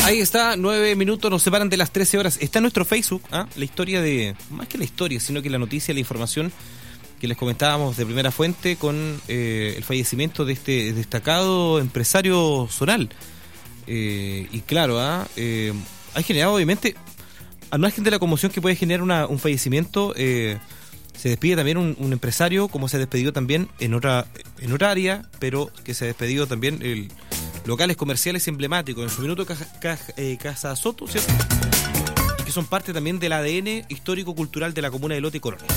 Ahí está, 9 minutos nos separan de las 13 horas. Está en nuestro Facebook, la historia de, más que la historia, sino que la noticia, la información que les comentábamos de primera fuente con el fallecimiento de este destacado empresario zonal. Y claro, ha generado obviamente, al margen de la conmoción que puede generar un fallecimiento, se despide también un empresario, como se despedió también en otra área, pero que se ha despedido también el locales comerciales emblemáticos, en su minuto Casa Soto, ¿cierto? Y que son parte también del ADN histórico-cultural de la comuna de Lota y Coronel.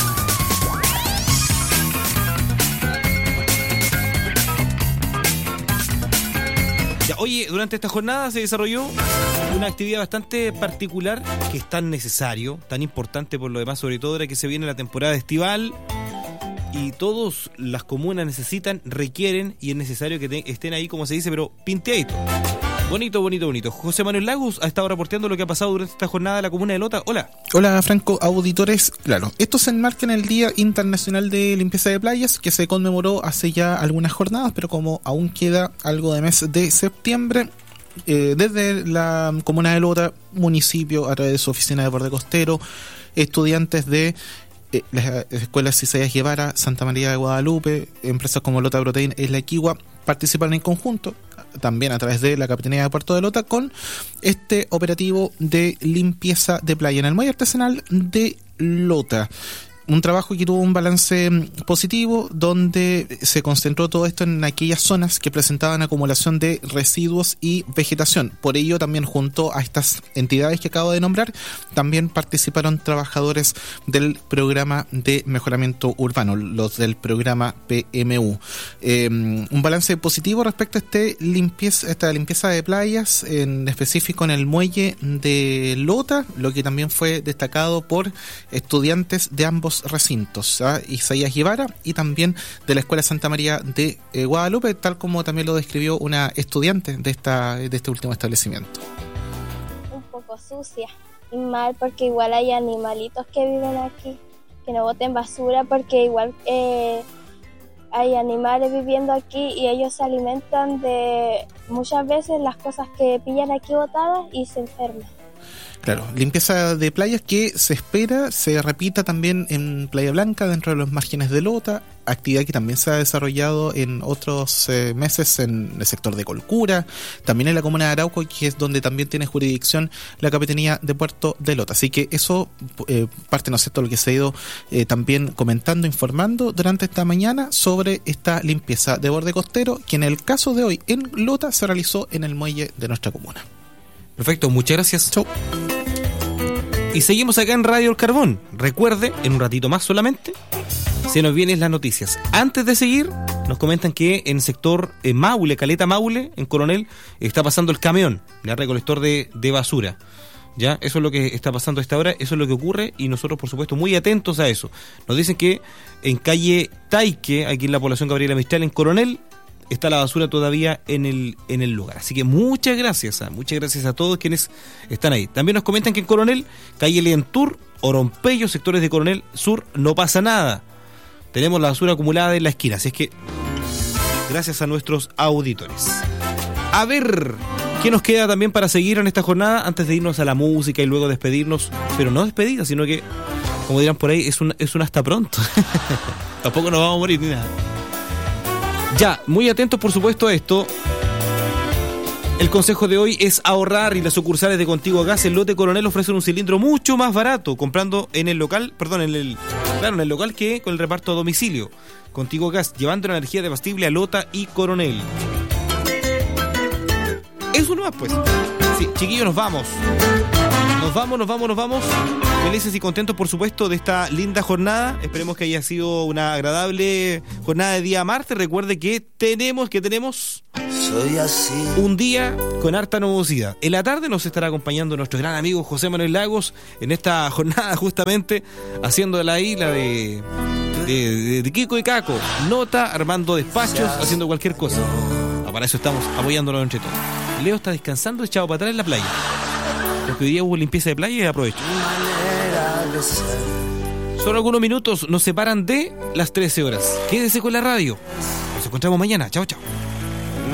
Ya, oye, durante esta jornada se desarrolló una actividad bastante particular que es tan necesario, tan importante por lo demás, sobre todo ahora que se viene la temporada estival y todas las comunas necesitan, requieren y es necesario que estén ahí, como se dice, pero pinteadito. Bonito. José Manuel Lagos ha estado reporteando lo que ha pasado durante esta jornada de la comuna de Lota. Hola. Hola, Franco, auditores. Claro, esto se enmarca en el Día Internacional de Limpieza de Playas, que se conmemoró hace ya algunas jornadas, pero como aún queda algo de mes de septiembre, desde la comuna de Lota, municipio, a través de su oficina de borde costero, estudiantes de las escuelas Isaías Guevara, Santa María de Guadalupe, empresas como Lota Protein, Isla Equigua, participaron en conjunto, también a través de la Capitanía de Puerto de Lota, con este operativo de limpieza de playa en el muelle artesanal de Lota. Un trabajo que tuvo un balance positivo, donde se concentró todo esto en aquellas zonas que presentaban acumulación de residuos y vegetación. Por ello, también junto a estas entidades que acabo de nombrar, también participaron trabajadores del programa de mejoramiento urbano, los del programa PMU. Un balance positivo respecto a esta limpieza de playas, en específico en el muelle de Lota, lo que también fue destacado por estudiantes de ambos recintos, Isaías Guevara y también de la Escuela Santa María de Guadalupe, tal como también lo describió una estudiante de este último establecimiento. Un poco sucia y mal, porque igual hay animalitos que viven aquí, que no boten basura, porque igual hay animales viviendo aquí y ellos se alimentan de muchas veces las cosas que pillan aquí botadas y se enferman. Claro, limpieza de playas que se espera se repita también en Playa Blanca, dentro de los márgenes de Lota, actividad que también se ha desarrollado en otros meses en el sector de Colcura, también en la comuna de Arauco, que es donde también tiene jurisdicción la Capitanía de Puerto de Lota. Así que eso parte, ¿no es cierto?, lo que se ha ido también comentando, informando durante esta mañana sobre esta limpieza de borde costero, que en el caso de hoy en Lota se realizó en el muelle de nuestra comuna. Perfecto, muchas gracias. Chau. Y seguimos acá en Radio El Carbón. Recuerde, en un ratito más solamente, se nos vienen las noticias. Antes de seguir, nos comentan que en el sector Maule, Caleta Maule, en Coronel, está pasando el camión, el recolector de basura. ¿Ya? Eso es lo que está pasando a esta hora, eso es lo que ocurre y nosotros, por supuesto, muy atentos a eso. Nos dicen que en calle Taique, aquí en la población Gabriela Mistral, en Coronel, está la basura todavía en el lugar. Así que muchas gracias a todos quienes están ahí. También nos comentan que en Coronel, calle Lientur, Orompello, sectores de Coronel Sur, no pasa nada. Tenemos la basura acumulada en la esquina. Así es que gracias a nuestros auditores. A ver, ¿qué nos queda también para seguir en esta jornada antes de irnos a la música y luego despedirnos? Pero no despedida, sino que, como dirán por ahí, es un hasta pronto. Tampoco nos vamos a morir ni nada. Ya, muy atentos por supuesto a esto. El consejo de hoy es ahorrar y las sucursales de Contigo Gas en Lote Coronel ofrecen un cilindro mucho más barato comprando en el local, en el local que con el reparto a domicilio. Contigo Gas, llevando la energía debastible a Lota y Coronel. Eso nomás pues. Sí, chiquillos, nos vamos. Nos vamos. Felices y contentos, por supuesto, de esta linda jornada. Esperemos que haya sido una agradable jornada de día martes. Recuerde que tenemos un día con harta nubosidad. En la tarde nos estará acompañando nuestro gran amigo José Manuel Lagos en esta jornada, justamente haciendo la isla de Kiko y Caco. Nota, armando despachos, haciendo cualquier cosa. Para eso estamos apoyándonos entre todos. Leo está descansando, echado para atrás en la playa, porque hoy día hubo limpieza de playa y aprovecho. Solo algunos minutos nos separan de las 13 horas. Quédese con la radio. Nos encontramos mañana. Chao, chao.